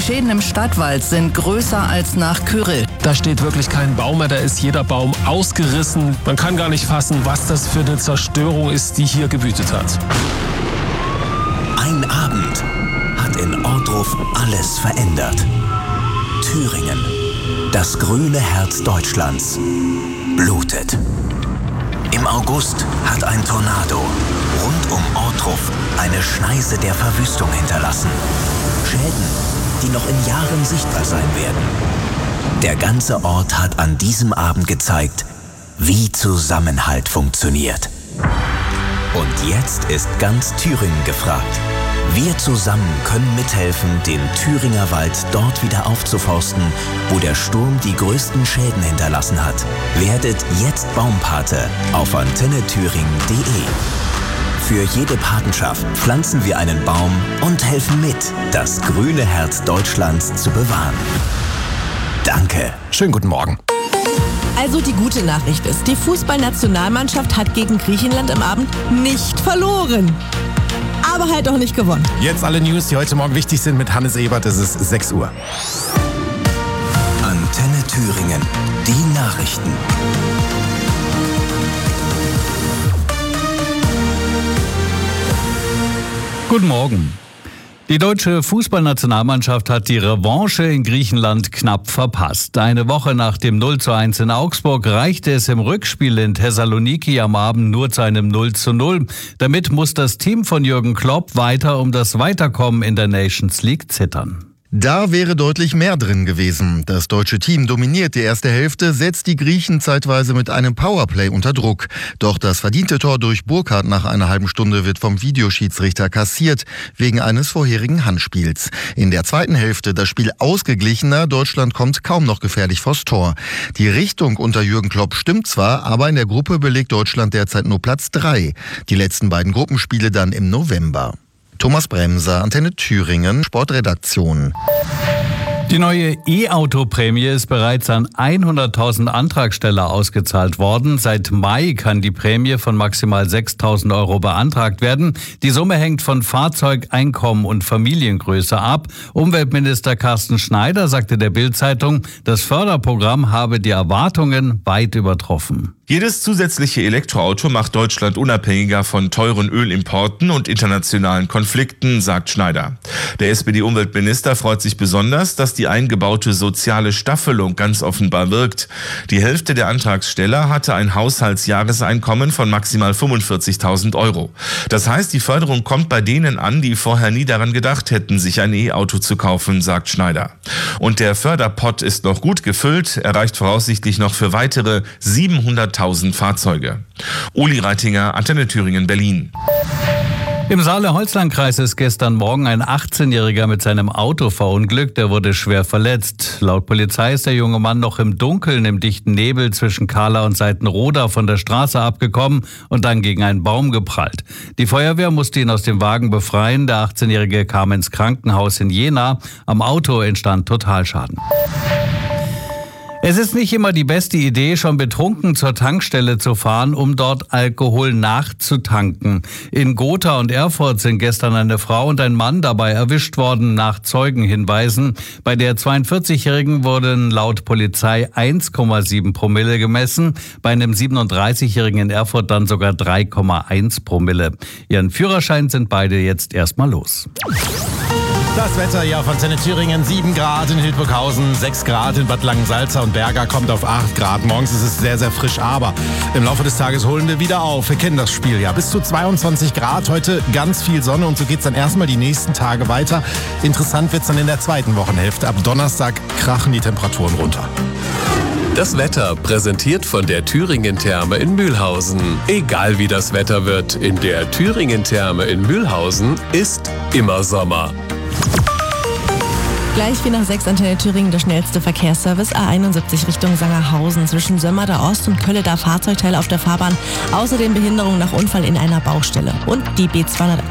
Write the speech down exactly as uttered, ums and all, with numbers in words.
Schäden im Stadtwald sind größer als nach Kyrill. Da steht wirklich kein Baum mehr, da ist jeder Baum ausgerissen. Man kann gar nicht fassen, was das für eine Zerstörung ist, die hier gewütet hat. Ein Abend hat in Ohrdruf alles verändert. Thüringen, das grüne Herz Deutschlands, blutet. Im August hat ein Tornado rund um Ohrdruf eine Schneise der Verwüstung hinterlassen. Schäden, die noch in Jahren sichtbar sein werden. Der ganze Ort hat an diesem Abend gezeigt, wie Zusammenhalt funktioniert. Und jetzt ist ganz Thüringen gefragt. Wir zusammen können mithelfen, den Thüringer Wald dort wieder aufzuforsten, wo der Sturm die größten Schäden hinterlassen hat. Werdet jetzt Baumpate auf antenne thüringen punkt de. Für jede Patenschaft pflanzen wir einen Baum und helfen mit, das grüne Herz Deutschlands zu bewahren. Danke. Schönen guten Morgen. Also die gute Nachricht ist, die Fußballnationalmannschaft hat gegen Griechenland am Abend nicht verloren. Aber halt auch nicht gewonnen. Jetzt alle News, die heute Morgen wichtig sind mit Hannes Ebert. Es ist sechs Uhr. Antenne Thüringen. Die Nachrichten. Guten Morgen. Die deutsche Fußballnationalmannschaft hat die Revanche in Griechenland knapp verpasst. Eine Woche nach dem null zu eins in Augsburg reichte es im Rückspiel in Thessaloniki am Abend nur zu einem null zu null. Damit muss das Team von Jürgen Klopp weiter um das Weiterkommen in der Nations League zittern. Da wäre deutlich mehr drin gewesen. Das deutsche Team dominiert die erste Hälfte, setzt die Griechen zeitweise mit einem Powerplay unter Druck. Doch das verdiente Tor durch Burkhardt nach einer halben Stunde wird vom Videoschiedsrichter kassiert, wegen eines vorherigen Handspiels. In der zweiten Hälfte das Spiel ausgeglichener, Deutschland kommt kaum noch gefährlich vors Tor. Die Richtung unter Jürgen Klopp stimmt zwar, aber in der Gruppe belegt Deutschland derzeit nur Platz drei. Die letzten beiden Gruppenspiele dann im November. Thomas Bremser, Antenne Thüringen, Sportredaktion. Die neue E-Auto-Prämie ist bereits an hunderttausend Antragsteller ausgezahlt worden. Seit Mai kann die Prämie von maximal sechstausend Euro beantragt werden. Die Summe hängt von Fahrzeug, Einkommen und Familiengröße ab. Umweltminister Carsten Schneider sagte der Bild-Zeitung, das Förderprogramm habe die Erwartungen weit übertroffen. Jedes zusätzliche Elektroauto macht Deutschland unabhängiger von teuren Ölimporten und internationalen Konflikten, sagt Schneider. Der S P D-Umweltminister freut sich besonders, dass die eingebaute soziale Staffelung ganz offenbar wirkt. Die Hälfte der Antragsteller hatte ein Haushaltsjahreseinkommen von maximal fünfundvierzigtausend Euro. Das heißt, die Förderung kommt bei denen an, die vorher nie daran gedacht hätten, sich ein E-Auto zu kaufen, sagt Schneider. Und der Förderpott ist noch gut gefüllt, er reicht voraussichtlich noch für weitere siebenhunderttausend Fahrzeuge. Uli Reitinger, Antenne Thüringen, Berlin. Im Saale-Holzland-Kreis ist gestern Morgen ein achtzehnjähriger mit seinem Auto verunglückt. Er wurde schwer verletzt. Laut Polizei ist der junge Mann noch im Dunkeln im dichten Nebel zwischen Kahla und Seitenroda von der Straße abgekommen und dann gegen einen Baum geprallt. Die Feuerwehr musste ihn aus dem Wagen befreien. Der achtzehnjährige kam ins Krankenhaus in Jena. Am Auto entstand Totalschaden. Es ist nicht immer die beste Idee, schon betrunken zur Tankstelle zu fahren, um dort Alkohol nachzutanken. In Gotha und Erfurt sind gestern eine Frau und ein Mann dabei erwischt worden, nach Zeugenhinweisen. Bei der zweiundvierzigjährigen wurden laut Polizei eins Komma sieben Promille gemessen, bei einem siebenunddreißigjährigen in Erfurt dann sogar drei Komma eins Promille. Ihren Führerschein sind beide jetzt erstmal los. Das Wetter ja von Antenne Thüringen, sieben Grad in Hildburghausen, sechs Grad in Bad Langensalza und Berga kommt auf acht Grad. Morgens ist es sehr, sehr frisch, aber im Laufe des Tages holen wir wieder auf. Wir kennen das Spiel ja. Bis zu zweiundzwanzig Grad, heute ganz viel Sonne und so geht's dann erstmal die nächsten Tage weiter. Interessant wird's dann in der zweiten Wochenhälfte. Ab Donnerstag krachen die Temperaturen runter. Das Wetter präsentiert von der Thüringen-Therme in Mühlhausen. Egal wie das Wetter wird, in der Thüringen-Therme in Mühlhausen ist immer Sommer. Gleich wie nach sechs Antenne Thüringen der schnellste Verkehrsservice A einundsiebzig Richtung Sangerhausen. Zwischen Sömmerda Ost und Kölleda Fahrzeugteile auf der Fahrbahn. Außerdem Behinderung nach Unfall in einer Baustelle. Und die B zweihundert